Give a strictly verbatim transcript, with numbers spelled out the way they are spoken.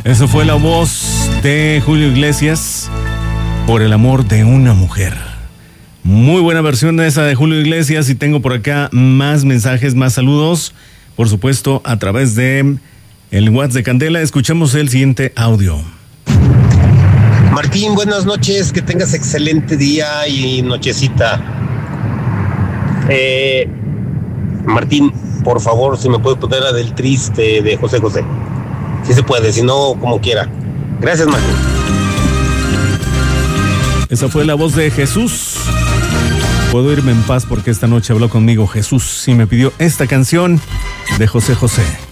Eso fue la voz de Julio Iglesias, Por el amor de una mujer. Muy buena versión esa de Julio Iglesias, y tengo por acá más mensajes, más saludos, por supuesto, a través de el WhatsApp de Candela. Escuchamos el siguiente audio. Martín, buenas noches, que tengas excelente día y nochecita. Eh, Martín, por favor, si me puedes poner la del triste de José José. Si se puede, si no, como quiera. Gracias, Martín. Esa fue la voz de Jesús. Puedo irme en paz porque esta noche habló conmigo Jesús y me pidió esta canción de José José.